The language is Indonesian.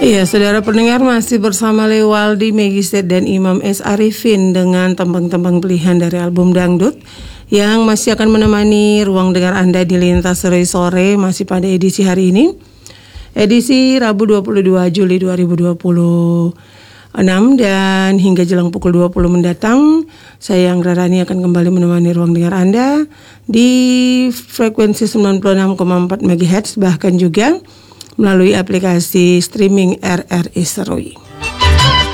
Iya, saudara pendengar, masih bersama Lewaldi Megistet dan Imam S. Arifin dengan tembang-tembang pilihan dari album Dangdut yang masih akan menemani ruang dengar Anda di Lintas Sore masih pada edisi hari ini. Edisi Rabu 22 Juli 2026, dan hingga jelang pukul 20 mendatang saya Anggra Rani akan kembali menemani ruang dengar Anda di frekuensi 96,4 MHz, bahkan juga melalui aplikasi streaming RRI Seruy.